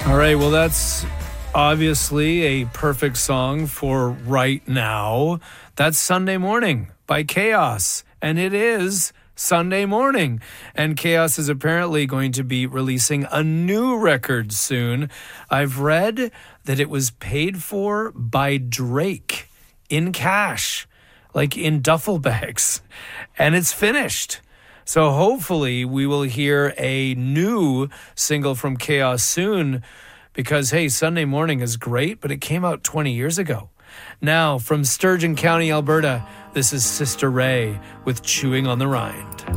All right, well, that's obviously a perfect song for right now. That's Sunday Morning by Chaos, and it is Sunday morning. And Chaos is apparently going to be releasing a new record soon. I've read that it was paid for by Drake in cash, like in duffel bags, and it's finished. So hopefully we will hear a new single from Chaos soon because, hey, Sunday Morning is great, but it came out 20 years ago. Now, from Sturgeon County, Alberta, this is Sister Ray with Chewing on the Rind.